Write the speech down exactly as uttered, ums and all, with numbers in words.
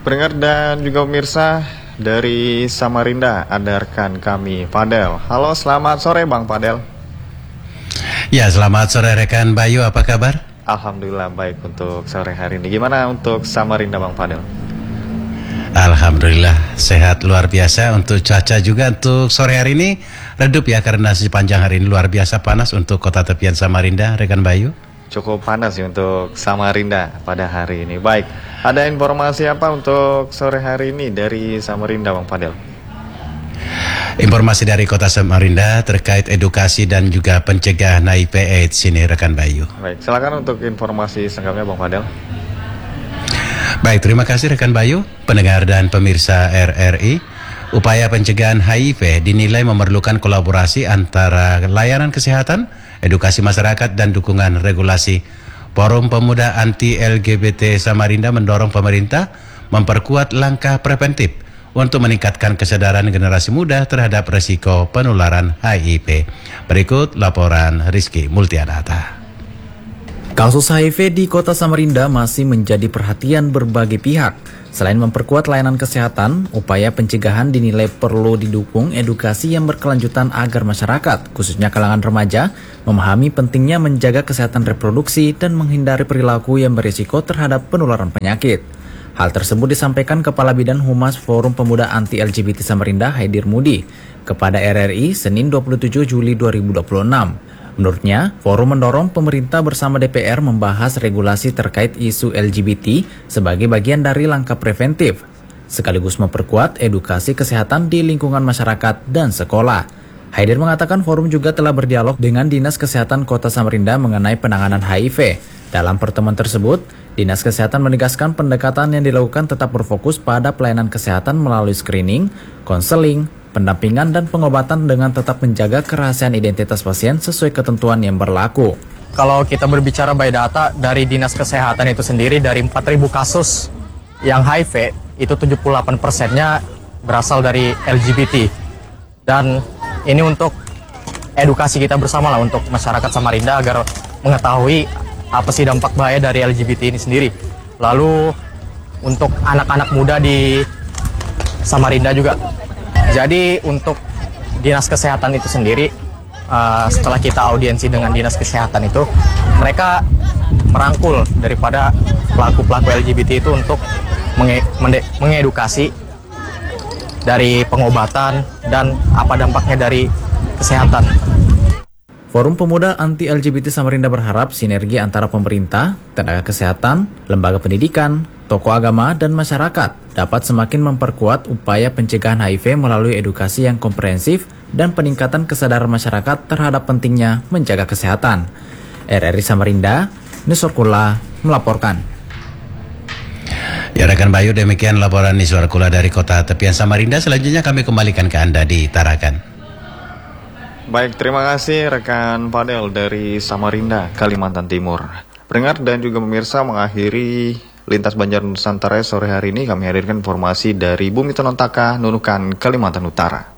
Pendengar dan juga pemirsa dari Samarinda, ada rekan kami Fadel. Halo, selamat sore Bang Fadel. Ya, selamat sore rekan Bayu, apa kabar? Alhamdulillah baik untuk sore hari ini. Gimana untuk Samarinda Bang Fadel? Alhamdulillah sehat luar biasa. Untuk cuaca juga untuk sore hari ini redup ya, karena sepanjang hari ini luar biasa panas untuk kota tepian Samarinda, rekan Bayu. Cukup panas ya untuk Samarinda pada hari ini. Baik, ada informasi apa untuk sore hari ini dari Samarinda Bang Fadel? Informasi dari kota Samarinda terkait edukasi dan juga pencegahan H I V AIDS ini rekan Bayu. Baik, silakan untuk informasi selengkapnya Bang Fadel. Baik, terima kasih rekan Bayu, pendengar dan pemirsa R R I. Upaya pencegahan H I V dinilai memerlukan kolaborasi antara layanan kesehatan, edukasi masyarakat, dan dukungan regulasi. Forum Pemuda Anti L G B T Samarinda mendorong pemerintah memperkuat langkah preventif untuk meningkatkan kesadaran generasi muda terhadap resiko penularan H I V. Berikut laporan Rizky Multiadata. Kasus H I V di kota Samarinda masih menjadi perhatian berbagai pihak. Selain memperkuat layanan kesehatan, upaya pencegahan dinilai perlu didukung edukasi yang berkelanjutan agar masyarakat, khususnya kalangan remaja, memahami pentingnya menjaga kesehatan reproduksi dan menghindari perilaku yang berisiko terhadap penularan penyakit. Hal tersebut disampaikan Kepala Bidang Humas Forum Pemuda Anti L G B T Samarinda, Haidir Mudi, kepada R R I Senin dua puluh tujuh Juli dua ribu dua puluh enam. Menurutnya, forum mendorong pemerintah bersama D P R membahas regulasi terkait isu L G B T sebagai bagian dari langkah preventif, sekaligus memperkuat edukasi kesehatan di lingkungan masyarakat dan sekolah. Haidir mengatakan forum juga telah berdialog dengan Dinas Kesehatan Kota Samarinda mengenai penanganan H I V. Dalam pertemuan tersebut, Dinas Kesehatan menegaskan pendekatan yang dilakukan tetap berfokus pada pelayanan kesehatan melalui screening, konseling, pendampingan, dan pengobatan dengan tetap menjaga kerahasiaan identitas pasien sesuai ketentuan yang berlaku. Kalau kita berbicara by data dari Dinas Kesehatan itu sendiri, dari empat ribu kasus yang H I V, itu tujuh puluh delapan persennya berasal dari L G B T. Dan ini untuk edukasi kita bersama lah untuk masyarakat Samarinda agar mengetahui apa sih dampak bahaya dari L G B T ini sendiri. Lalu untuk anak-anak muda di Samarinda juga. Jadi untuk Dinas Kesehatan itu sendiri, uh, setelah kita audiensi dengan Dinas Kesehatan itu, mereka merangkul daripada pelaku-pelaku L G B T itu untuk menge mengedukasi dari pengobatan dan apa dampaknya dari kesehatan. Forum Pemuda Anti L G B T Samarinda berharap sinergi antara pemerintah, tenaga kesehatan, lembaga pendidikan, tokoh agama, dan masyarakat dapat semakin memperkuat upaya pencegahan H I V melalui edukasi yang komprehensif dan peningkatan kesadaran masyarakat terhadap pentingnya menjaga kesehatan. R R I Samarinda, Niswarkula melaporkan. Ya rekan Bayu, demikian laporan Niswarkula dari kota tepian Samarinda. Selanjutnya kami kembalikan ke Anda di Tarakan. Baik, terima kasih rekan Fadel dari Samarinda, Kalimantan Timur. Pendengar dan juga pemirsa, mengakhiri Lintas Banjar Nusantara sore hari ini kami hadirkan informasi dari Bumi Tenontaka, Nunukan, Kalimantan Utara.